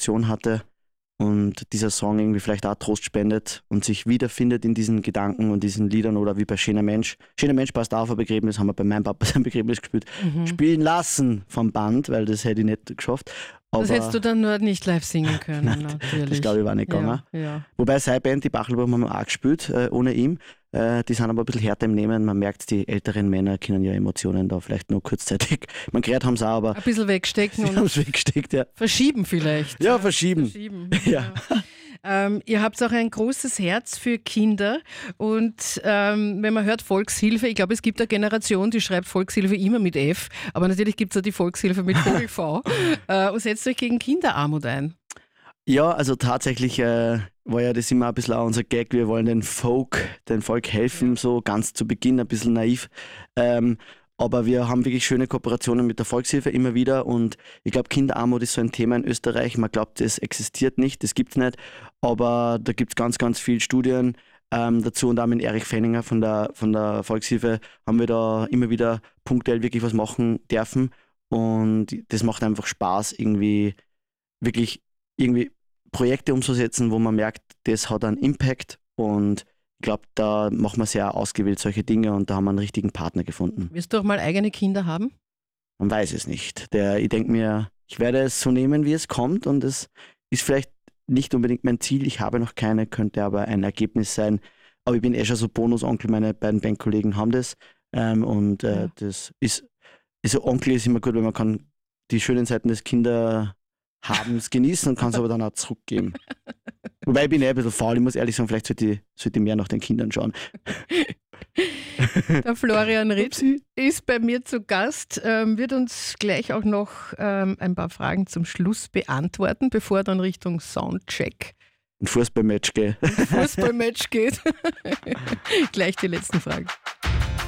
Depression hatte und dieser Song irgendwie vielleicht auch Trost spendet und sich wiederfindet in diesen Gedanken und diesen Liedern oder wie bei Schöner Mensch. Schöner Mensch passt auf ein Begräbnis, haben wir bei meinem Papa sein Begräbnis gespielt. Spielen lassen vom Band, weil das hätte ich nicht geschafft. Aber das hättest du dann nur nicht live singen können, natürlich. Das glaube ich war nicht gegangen. Ja. Wobei seine Band, die Bachelbuben, haben wir auch gespielt, ohne ihm. Die sind aber ein bisschen härter im Nehmen. Man merkt, die älteren Männer können ja Emotionen da vielleicht nur kurzzeitig. Man gehört haben sie auch, aber ein bisschen wegstecken sie haben es weggesteckt, ja. Verschieben vielleicht. Ja, verschieben. Ja. Ihr habt auch ein großes Herz für Kinder und wenn man hört Volkshilfe, ich glaube, es gibt eine Generation, die schreibt Volkshilfe immer mit F, aber natürlich gibt es auch die Volkshilfe mit Vogel V. Und setzt euch gegen Kinderarmut ein. Ja, also tatsächlich war ja das immer ein bisschen auch unser Gag. Wir wollen dem Volk helfen, so ganz zu Beginn, ein bisschen naiv. Aber wir haben wirklich schöne Kooperationen mit der Volkshilfe immer wieder und ich glaube, Kinderarmut ist so ein Thema in Österreich. Man glaubt, es existiert nicht, das gibt es nicht, aber da gibt es ganz, ganz viele Studien dazu und auch mit Erich Fenninger von der Volkshilfe haben wir da immer wieder punktuell wirklich was machen dürfen und das macht einfach Spaß, irgendwie Projekte umzusetzen, wo man merkt, das hat einen Impact und ich glaube, da machen wir sehr ausgewählt solche Dinge und da haben wir einen richtigen Partner gefunden. Wirst du auch mal eigene Kinder haben? Man weiß es nicht. Ich denke mir, ich werde es so nehmen, wie es kommt und es ist vielleicht nicht unbedingt mein Ziel. Ich habe noch keine, könnte aber ein Ergebnis sein. Aber ich bin schon so Bonusonkel, meine beiden Bandkollegen haben das das ist so Onkel ist immer gut, weil man kann die schönen Seiten des Kinderhabens genießen und kann es aber dann auch zurückgeben. Wobei ich bin ein bisschen faul, ich muss ehrlich sagen, vielleicht sollte ich mehr nach den Kindern schauen. Der Florian Ritz ist bei mir zu Gast, wird uns gleich auch noch ein paar Fragen zum Schluss beantworten, bevor er dann Richtung Soundcheck ein Fußballmatch geht. Gleich die letzten Fragen.